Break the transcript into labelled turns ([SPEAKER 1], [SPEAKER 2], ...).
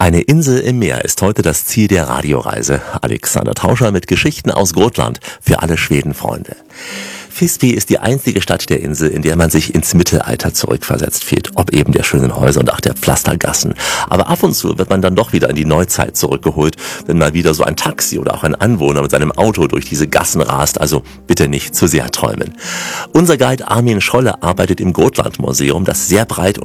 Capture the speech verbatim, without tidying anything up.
[SPEAKER 1] Eine Insel im Meer ist heute das Ziel der Radioreise. Alexander Tauscher mit Geschichten aus Gotland für alle Schwedenfreunde. Visby ist die einzige Stadt der Insel, in der man sich ins Mittelalter zurückversetzt fühlt. Ob eben der schönen Häuser und auch der Pflastergassen. Aber ab und zu wird man dann doch wieder in die Neuzeit zurückgeholt, wenn mal wieder so ein Taxi oder auch ein Anwohner mit seinem Auto durch diese Gassen rast. Also bitte nicht zu sehr träumen. Unser Guide Armin Scholle arbeitet im Gotland-Museum, das sehr breit